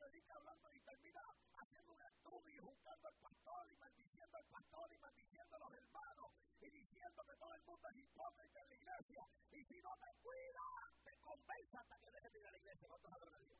predica hablando y termina haciendo un estudio y juzgando al pastor y maldiciendo al pastor y maldiciendo a los hermanos y diciendo que todo el mundo es hipócrita en la iglesia. Y si no te cuidas, te convence hasta que dejes de ir a la iglesia. ¿Cuántos adoran a Dios?